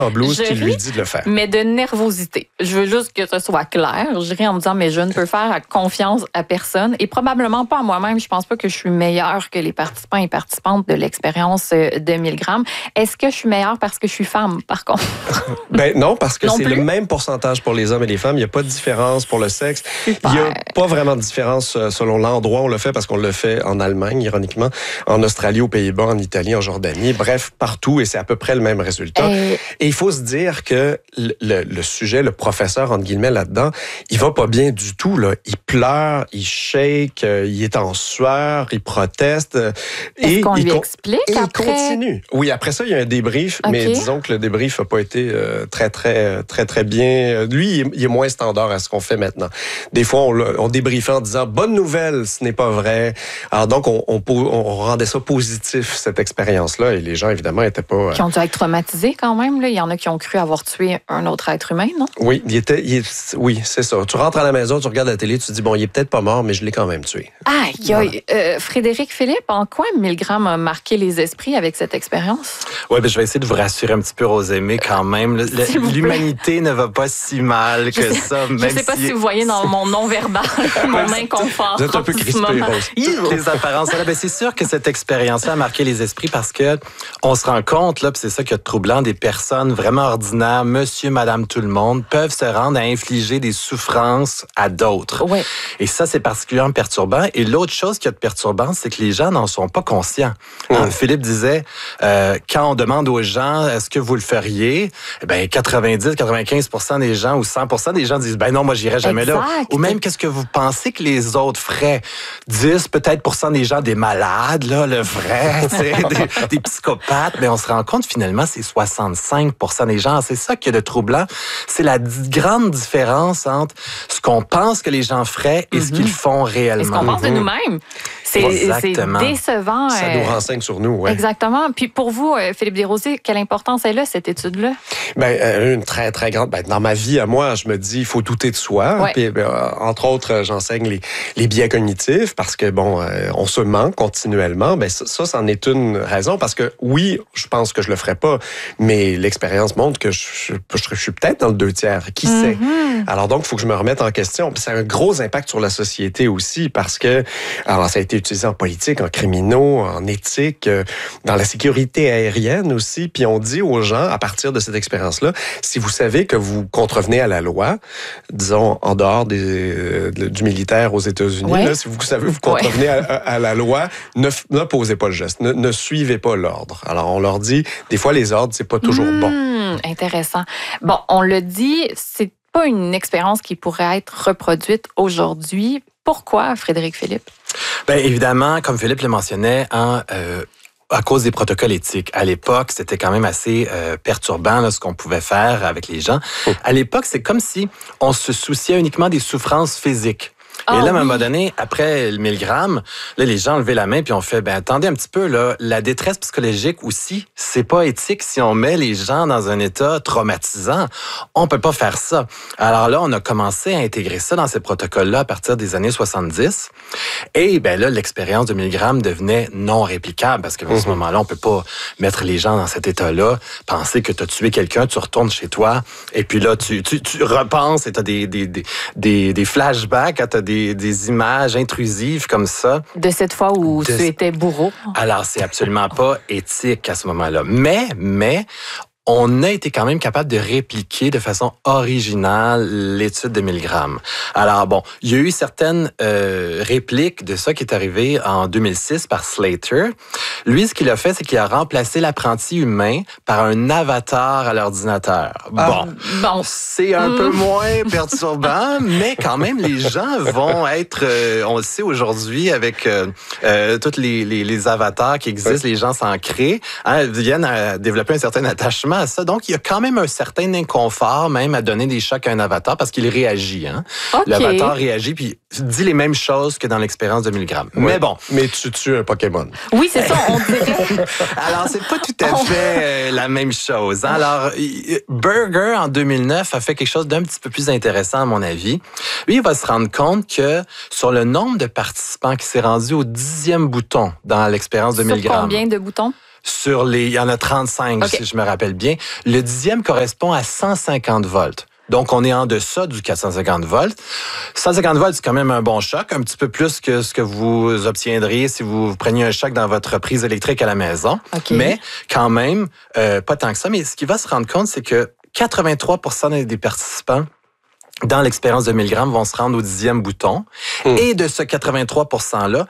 en blouse Je qui lui ris, dit de le faire. mais de nervosité. Je veux juste que ce soit clair. Je ris en me disant, mais je ne peux faire confiance à personne et probablement pas à moi-même. Je pense pas que je suis meilleure que les participants et participantes de l'expérience de 1000 grammes. Est-ce que je suis meilleure parce que je suis femme, par contre? Ben non, parce que Non c'est plus? le même pourcentage pour les hommes et les femmes. Il n'y a pas de différence pour le sexe. Super. Il n'y a pas vraiment de différence selon l'endroit où on le fait, parce qu'on le fait en Allemagne, ironiquement, en Australie, aux Pays-Bas, en Italie, en Jordanie, bref, partout, et c'est à peu près le même résultat. Et il faut se dire que le sujet, le professeur, entre guillemets, là-dedans, il va pas bien du tout, là. Il pleure, il shake, il est en sueur, il proteste. Est-ce qu'on lui explique après? Il continue. Oui, après ça, il y a un débrief, mais disons que le débrief n'a pas été très bien. Lui, il est moins standard à ce qu'on fait maintenant. Des fois, on débriefait en disant « Bonne nouvelle, ce n'est pas vrai ». Alors donc, on rendait ça positif, cette expérience-là, et les gens, évidemment, n'étaient pas... Qui ont dû être traumatisés quand même. Là. Il y en a qui ont cru avoir tué un autre être humain, non? Oui, oui, c'est ça. Tu rentres à la maison, tu regardes la télé, tu te dis « Bon, il est peut-être pas mort, mais je l'ai quand même tué ». Aïe, Frédéric Philippe, en quoi 1000 grammes a marqué les esprits avec cette expérience? Oui, je vais essayer de vous rassurer un petit peu, Rosemée, quand même. L'humanité ne va pas si mal que ça. Je ne sais pas si vous voyez dans mon non-verbal mon inconfort. Vous êtes un peu crispé, Rose. Les apparences. C'est sûr que cette expérience-là a marqué les esprits parce que on se rend compte, là, puis c'est ça qui est troublant, des personnes vraiment ordinaires, monsieur, madame, tout le monde, peuvent se rendre à infliger des souffrances à d'autres. Oui. Et ça, c'est particulièrement perturbant. Et l'autre chose qui est perturbante, c'est que les gens n'en sont pas conscients. Philippe disait, quand on demande aux gens, est-ce que vous le feriez? Eh bien, 90-95% des gens ou 100% des gens disent, ben non, moi, j'irai jamais là. Ou même, qu'est-ce que vous pensez que les autres feraient? 10, peut-être % des gens, des malades, là, le vrai, des psychopathes. Mais on se rend compte, finalement, c'est 65% des gens. C'est ça qui est de troublant. C'est la grande différence entre ce qu'on pense que les gens feraient et ce qu'ils font réellement. Et ce qu'on pense de nous-mêmes. C'est décevant. Ça nous renseigne sur nous, oui. Exactement. Puis pour vous, Philippe Desrosiers, quelle importance elle a, cette étude-là? Ben, une très, très grande. Ben, dans ma vie, à moi, je me dis, il faut douter de soi. Ouais. Puis, entre autres, j'enseigne les biais cognitifs parce que, bon, on se ment continuellement. Ben, ça, c'en est une raison parce que, oui, je pense que je le ferais pas, mais l'expérience montre que je suis peut-être dans le 2/3. Qui sait? Alors donc, il faut que je me remette en question. Puis ça a un gros impact sur la société aussi parce que, alors, ça a été utilisé en politique, en criminaux, en éthique, dans la sécurité aérienne aussi. Puis on dit aux gens, à partir de cette expérience-là, si vous savez que vous contrevenez à la loi, disons en dehors du militaire aux États-Unis, là, si vous savez que vous contrevenez à la loi, ne posez pas le geste, ne suivez pas l'ordre. Alors on leur dit, des fois les ordres, c'est pas toujours bon. Intéressant. Bon, on le dit, c'est pas une expérience qui pourrait être reproduite aujourd'hui. Pourquoi, Frédéric Philippe? Bien, évidemment, comme Philippe le mentionnait, à cause des protocoles éthiques. À l'époque, c'était quand même assez perturbant là, ce qu'on pouvait faire avec les gens. À l'époque, c'est comme si on se souciait uniquement des souffrances physiques. Et là, à un moment donné, après le 1000 grammes, là, les gens ont levé la main puis ont fait, ben attendez un petit peu, là, la détresse psychologique aussi, c'est pas éthique si on met les gens dans un état traumatisant. On peut pas faire ça. Alors là, on a commencé à intégrer ça dans ces protocoles-là à partir des années 70. Et ben là, l'expérience de 1000 grammes devenait non réplicable parce qu'à ce moment-là, on peut pas mettre les gens dans cet état-là, penser que tu as tué quelqu'un, tu retournes chez toi, et puis là, tu repenses et tu as des flashbacks, tu as des images intrusives comme ça. De cette fois où tu étais bourreau. Alors, c'est absolument pas éthique à ce moment-là. Mais, on a été quand même capable de répliquer de façon originale l'étude de 1000 grammes. Alors bon, il y a eu certaines répliques de ça qui est arrivé en 2006 par Slater. Lui, ce qu'il a fait, c'est qu'il a remplacé l'apprenti humain par un avatar à l'ordinateur. Bon, c'est un peu moins perturbant, mais quand même, les gens vont être, on le sait aujourd'hui, avec tous les avatars qui existent, les gens s'en créent, viennent à développer un certain attachement à ça. Donc, il y a quand même un certain inconfort même à donner des chocs à un avatar parce qu'il réagit. Hein? Okay. L'avatar réagit puis dit les mêmes choses que dans l'expérience de 1000 grammes. Oui, mais bon. Mais tu tues un Pokémon. Oui, c'est ça, on dirait. Alors, c'est pas tout à fait la même chose. Hein? Alors, Berger, en 2009, a fait quelque chose d'un petit peu plus intéressant, à mon avis. Lui, il va se rendre compte que sur le nombre de participants qui s'est rendu au 10e bouton dans l'expérience de 1000 grammes. Combien de boutons? il y en a 35, si je me rappelle bien. Le 10e correspond à 150 volts. Donc, on est en deçà du 450 volts. 150 volts, c'est quand même un bon choc, un petit peu plus que ce que vous obtiendriez si vous preniez un choc dans votre prise électrique à la maison. Okay. Mais quand même, pas tant que ça. Mais ce qu'il va se rendre compte, c'est que 83% des participants dans l'expérience de 1000 grammes vont se rendre au 10e bouton. Et de ce 83%-là,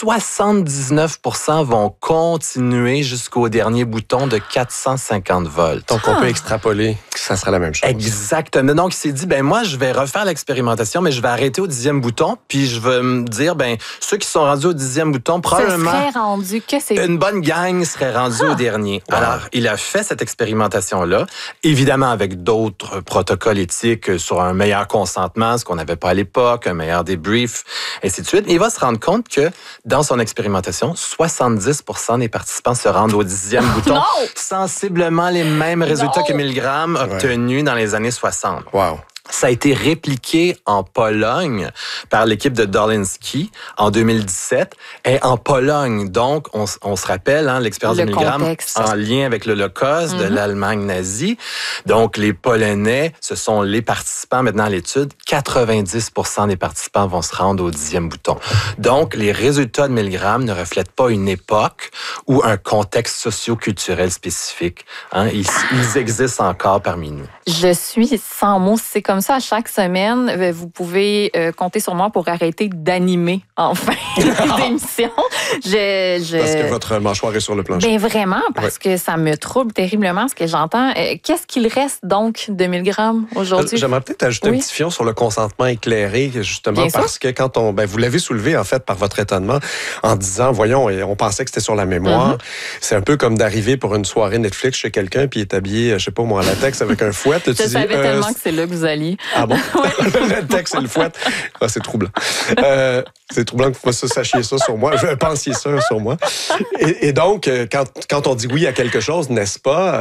79% vont continuer jusqu'au dernier bouton de 450 volts. Donc, on peut extrapoler que ça sera la même chose. Exactement. Donc, il s'est dit, moi, je vais refaire l'expérimentation, mais je vais arrêter au 10e bouton, puis je vais me dire, ceux qui sont rendus au 10e bouton, probablement, une bonne gang serait rendue au dernier. Alors, il a fait cette expérimentation-là, évidemment avec d'autres protocoles éthiques sur un meilleur consentement, ce qu'on n'avait pas à l'époque, un meilleur débrief, ainsi de suite. Et il va se rendre compte que dans son expérimentation, 70% des participants se rendent au 10e bouton, sensiblement les mêmes résultats que 1000 grammes obtenus dans les années 60. Wow. Ça a été répliqué en Pologne par l'équipe de Dolinski en 2017. Et en Pologne, donc, on se rappelle, l'expérience de 1000 grammes en lien avec l'Holocauste de l'Allemagne nazie. Donc, les Polonais, ce sont les participants maintenant à l'étude. 90% des participants vont se rendre au 10e bouton. Donc, les résultats de 1000 grammes ne reflètent pas une époque ou un contexte socio-culturel spécifique. Ils existent encore parmi nous. Je suis sans mots. C'est comme ça, à chaque semaine, vous pouvez compter sur moi pour arrêter d'animer en fin d'émission. Parce que votre mâchoire est sur le plancher. Vraiment, parce que ça me trouble terriblement ce que j'entends. Qu'est-ce qu'il reste donc de 1000 grammes aujourd'hui? J'aimerais peut-être ajouter un petit fion sur le consentement éclairé, justement, parce que quand vous l'avez soulevé, en fait, par votre étonnement, en disant, voyons, on pensait que c'était sur la mémoire. C'est un peu comme d'arriver pour une soirée Netflix chez quelqu'un puis est habillé, je sais pas moi, en latex avec un fouet. Je savais tellement que c'est là que vous alliez. Ah bon? Le texte et le fouet. C'est troublant. C'est troublant que vous sachiez ça sur moi. Pensiez ça sur moi. Et donc, quand on dit oui à quelque chose, n'est-ce pas,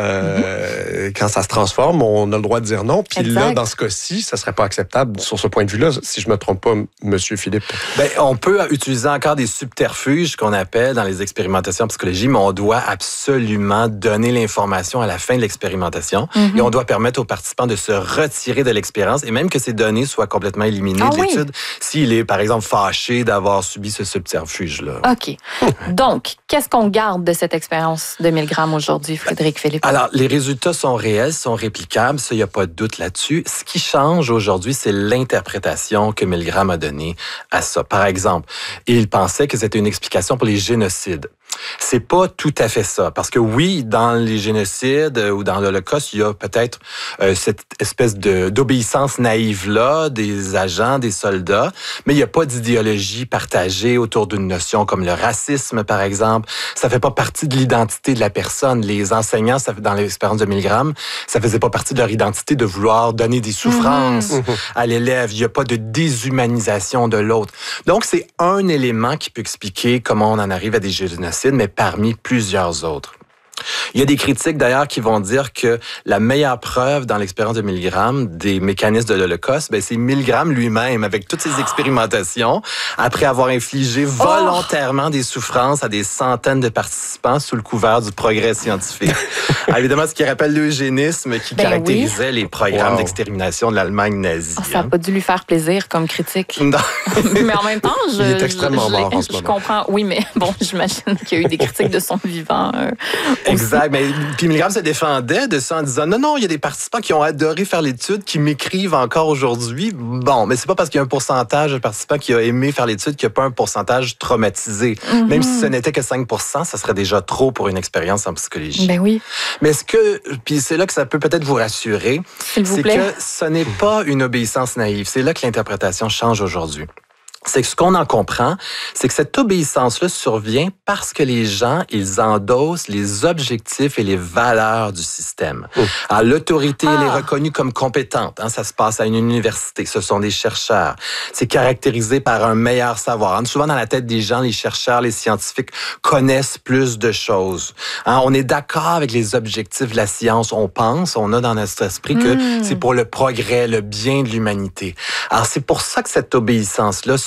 quand ça se transforme, on a le droit de dire non. Puis là, dans ce cas-ci, ça serait pas acceptable sur ce point de vue-là, si je me trompe pas, Monsieur Philippe. On peut utiliser encore des subterfuges qu'on appelle dans les expérimentations en psychologie, mais on doit absolument donner l'information à la fin de l'expérimentation et on doit permettre aux participants de se retirer de l'expérience et même que ces données soient complètement éliminées de l'étude s'il est, par exemple, fâché d'avoir subi ce subterfuge-là. OK. Donc, qu'est-ce qu'on garde de cette expérience de 1000 grammes aujourd'hui, Frédéric Philippe? Alors, les résultats sont réels, sont réplicables, ça, il n'y a pas de doute là-dessus. Ce qui change aujourd'hui, c'est l'interprétation que 1000 grammes a donnée à ça. Par exemple, il pensait que c'était une explication pour les génocides. C'est pas tout à fait ça. Parce que oui, dans les génocides ou dans l'Holocauste, il y a peut-être cette espèce d'obéissance naïve-là des agents, des soldats, mais il n'y a pas d'idéologie partagée autour d'une notion comme le racisme, par exemple. Ça fait pas partie de l'identité de la personne. Les enseignants, dans l'expérience de 1000 grammes, ça faisait pas partie de leur identité de vouloir donner des souffrances à l'élève. Il n'y a pas de déshumanisation de l'autre. Donc, c'est un élément qui peut expliquer comment on en arrive à des génocides, mais parmi plusieurs autres. Il y a des critiques d'ailleurs qui vont dire que la meilleure preuve dans l'expérience de 1000 grammes des mécanismes de l'Holocauste, c'est 1000 grammes lui-même avec toutes ses expérimentations, après avoir infligé volontairement des souffrances à des centaines de participants sous le couvert du progrès scientifique. Alors, évidemment, ce qui rappelle l'eugénisme qui caractérisait les programmes d'extermination de l'Allemagne nazie. Ça n'a pas dû lui faire plaisir comme critique. Non. Mais en même temps, il est extrêmement mort en ce moment. Je comprends. Oui, mais j'imagine qu'il y a eu des critiques de son vivant. Exact. Mais puis 1000 grammes se défendait de ça en disant non, il y a des participants qui ont adoré faire l'étude, qui m'écrivent encore aujourd'hui. Bon, mais c'est pas parce qu'il y a un pourcentage de participants qui a aimé faire l'étude qu'il n'y a pas un pourcentage traumatisé. Même si ce n'était que 5%, ça serait déjà trop pour une expérience en psychologie. Ben oui. Mais puis c'est là que ça peut peut-être vous rassurer, c'est que ce n'est pas une obéissance naïve. C'est là que l'interprétation change aujourd'hui. C'est que ce qu'on en comprend, c'est que cette obéissance-là survient parce que les gens, ils endossent les objectifs et les valeurs du système. Alors, l'autorité, elle est reconnue comme compétente. Ça se passe à une université. Ce sont des chercheurs. C'est caractérisé par un meilleur savoir. Souvent, dans la tête des gens, les chercheurs, les scientifiques connaissent plus de choses. On est d'accord avec les objectifs de la science. On a dans notre esprit que c'est pour le progrès, le bien de l'humanité. Alors, c'est pour ça que cette obéissance-là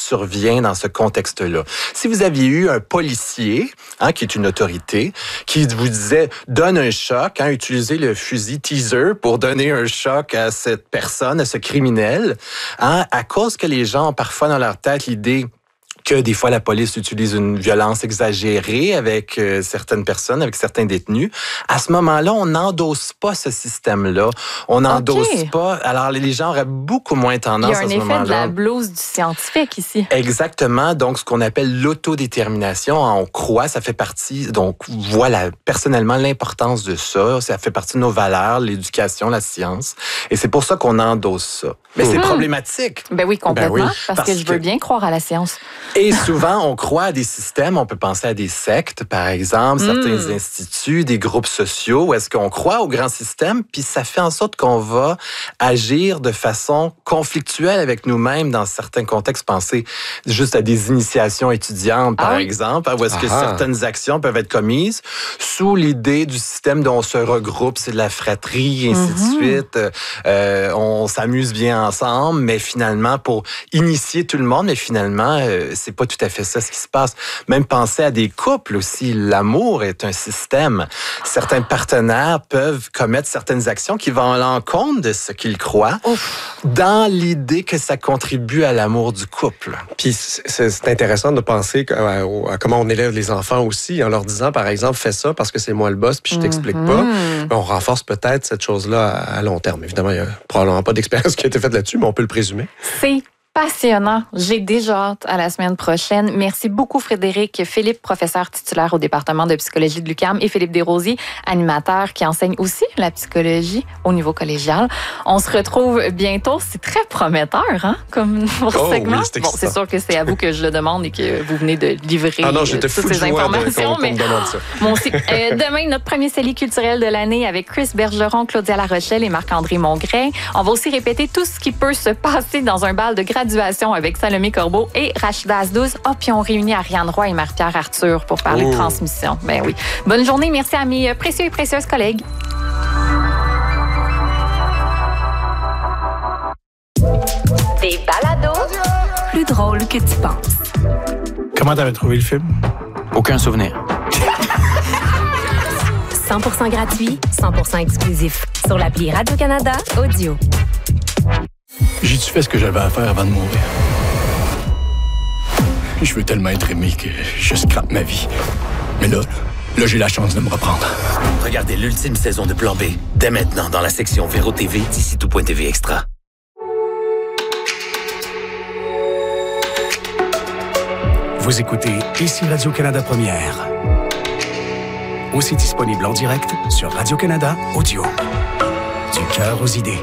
survient dans ce contexte-là. Si vous aviez eu un policier, qui est une autorité, qui vous disait « donne un choc », utilisez le fusil teaser pour donner un choc à cette personne, à ce criminel, à cause que les gens ont parfois dans leur tête l'idée que des fois la police utilise une violence exagérée avec certaines personnes, avec certains détenus. À ce moment-là, on n'endosse pas ce système-là. On n'endosse pas. Alors, les gens auraient beaucoup moins tendance à ce moment-là. Il y a un effet de la blouse du scientifique ici. Exactement. Donc, ce qu'on appelle l'autodétermination, on croit, ça fait partie. Donc, voilà, personnellement, l'importance de ça. Ça fait partie de nos valeurs, l'éducation, la science. Et c'est pour ça qu'on endosse ça. Mais c'est problématique. Ben oui, complètement. Parce que je veux bien croire à la science. Et souvent, on croit à des systèmes, on peut penser à des sectes, par exemple, certains instituts, des groupes sociaux, où est-ce qu'on croit au grand système, puis ça fait en sorte qu'on va agir de façon conflictuelle avec nous-mêmes dans certains contextes. Pensez juste à des initiations étudiantes, par exemple, où est-ce que certaines actions peuvent être commises sous l'idée du système dont on se regroupe, c'est de la fratrie, et ainsi de suite. On s'amuse bien ensemble, mais finalement, pour initier tout le monde, mais finalement, c'est pas tout à fait ça ce qui se passe. Même penser à des couples aussi. L'amour est un système. Certains partenaires peuvent commettre certaines actions qui vont à l'encontre de ce qu'ils croient, dans l'idée que ça contribue à l'amour du couple. Puis c'est intéressant de penser à comment on élève les enfants aussi, en leur disant, par exemple, fais ça parce que c'est moi le boss, puis je t'explique pas. On renforce peut-être cette chose-là à long terme. Évidemment, il n'y a probablement pas d'expérience qui a été faite là-dessus, mais on peut le présumer. C'est passionnant. J'ai déjà hâte à la semaine prochaine. Merci beaucoup, Frédéric. Philippe, professeur titulaire au département de psychologie de l'UQAM, et Philippe Desrosiers, animateur qui enseigne aussi la psychologie au niveau collégial. On se retrouve bientôt. C'est très prometteur, comme segment. Oui, bon, c'est sûr que c'est à vous que je le demande et que vous venez de livrer toutes ces informations. Mais bon, demain, notre premier CELI culturel de l'année avec Chris Bergeron, Claudia Larochelle et Marc-André Mongrain. On va aussi répéter tout ce qui peut se passer dans un bal de graduation avec Salomé Corbeau et Rachida Asdouz. Puis on réunit Ariane Roy et Marie-Pierre Arthur pour parler de transmission. Ben oui. Bonne journée. Merci à mes précieux et précieuses collègues. Des balados plus drôles que tu penses. Comment t'avais trouvé le film? Aucun souvenir. 100% gratuit, 100% exclusif. Sur l'appli Radio-Canada Audio. J'ai-tu fait ce que j'avais à faire avant de mourir? Je veux tellement être aimé que je scrape ma vie. Mais là, j'ai la chance de me reprendre. Regardez l'ultime saison de Plan B, dès maintenant dans la section Véro TV d'ici tout.tv Extra. Vous écoutez ici Radio-Canada Première. Aussi disponible en direct sur Radio-Canada Audio. Du cœur aux idées.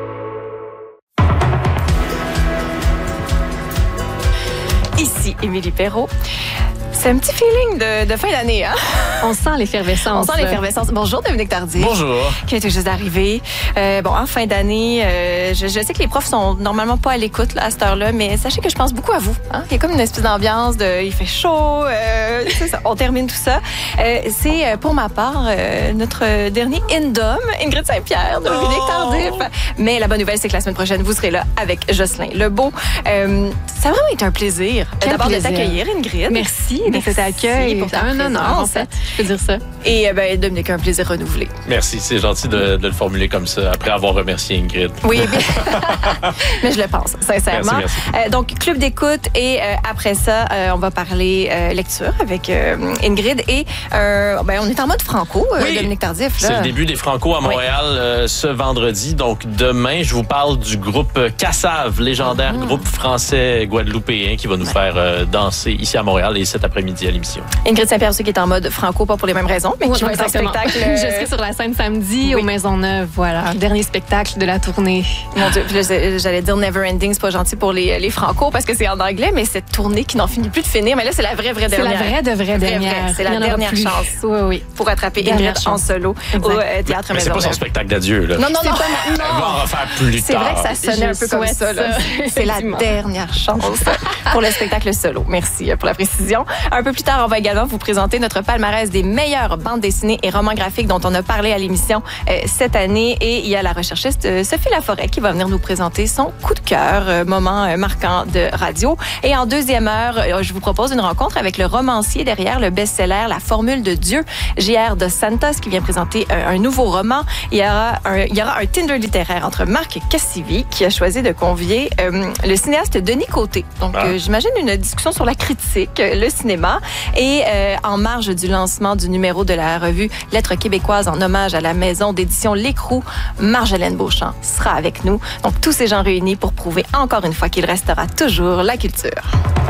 Ici Émilie Perrault. C'est un petit feeling de fin d'année, hein? On sent l'effervescence. On sent l'effervescence. Bonjour, Dominique Tardif. Bonjour. Qui est tout juste arrivé. En fin d'année, je sais que les profs sont normalement pas à l'écoute à cette heure-là, mais sachez que je pense beaucoup à vous. Hein? Il y a comme une espèce d'ambiance il fait chaud, c'est ça, on termine tout ça. C'est pour ma part notre dernier Indom, Ingrid Saint-Pierre, Dominique Tardif. Mais la bonne nouvelle, c'est que la semaine prochaine, vous serez là avec Jocelyn Lebeau. Ça a vraiment été un plaisir d'abord de t'accueillir, Ingrid. Merci de cet accueil. C'est un honneur, en fait. Je peux dire ça. Et Dominique, un plaisir renouvelé. Merci, c'est gentil de le formuler comme ça, après avoir remercié Ingrid. Oui, mais je le pense, sincèrement. Merci. Donc, club d'écoute et après ça, on va parler lecture avec Ingrid. Et on est en mode franco, Dominique Tardif. C'est le début des Franco à Montréal ce vendredi. Donc, demain, je vous parle du groupe Cassave, légendaire groupe français guadeloupéen qui va nous faire danser ici à Montréal et cet après-midi à l'émission. Ingrid Saint-Pierre aussi qui est en mode franco, pas pour les mêmes raisons, mais qui va être en spectacle. Je serai sur la scène samedi aux Maisonneuve, voilà. Dernier spectacle de la tournée. Mon Dieu, j'allais dire Never Ending, c'est pas gentil pour les franco parce que c'est en anglais, mais cette tournée qui n'en finit plus de finir, mais là c'est la vraie dernière. C'est la vraie dernière. C'est la dernière chance. Oui. Pour attraper Ingrid en solo au Théâtre Maisonneuve. C'est pas son spectacle d'adieu, là. Non. Elle va en refaire plus c'est tard. C'est vrai que ça sonnait un peu comme ça. C'est la dernière chance pour le spectacle solo. Merci pour la précision. Un peu plus tard, on va également vous présenter notre palmarès des meilleures bandes dessinées et romans graphiques dont on a parlé à l'émission cette année. Et il y a la recherchiste Sophie Laforêt qui va venir nous présenter son coup de cœur, moment marquant de radio. Et en deuxième heure, je vous propose une rencontre avec le romancier derrière le best-seller La Formule de Dieu, J.R. Dos Santos, qui vient présenter un nouveau roman. Il y aura un Tinder littéraire entre Marc Cassivi, qui a choisi de convier le cinéaste Denis Côté. Donc, j'imagine une discussion sur la critique, le cinéma. Et en marge du lancement du numéro de la revue Lettres québécoises en hommage à la maison d'édition L'Écrou, Marjolaine Beauchamp sera avec nous. Donc, tous ces gens réunis pour prouver encore une fois qu'il restera toujours la culture.